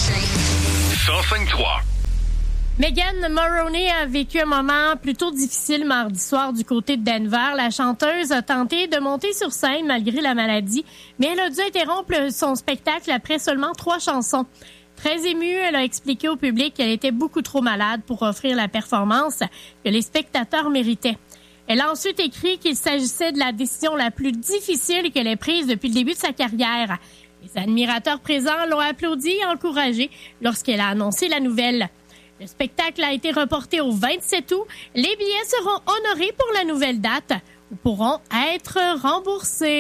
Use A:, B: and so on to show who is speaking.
A: 105.3.
B: Megan Moroney a vécu un moment plutôt difficile mardi soir du côté de Denver. La chanteuse a tenté de monter sur scène malgré la maladie, mais elle a dû interrompre son spectacle après seulement 3 chansons. Très émue, elle a expliqué au public qu'elle était beaucoup trop malade pour offrir la performance que les spectateurs méritaient. Elle a ensuite écrit qu'il s'agissait de la décision la plus difficile qu'elle ait prise depuis le début de sa carrière. Les admirateurs présents l'ont applaudi et encouragée lorsqu'elle a annoncé la nouvelle. Le spectacle a été reporté au 27 août. Les billets seront honorés pour la nouvelle date ou pourront être remboursés.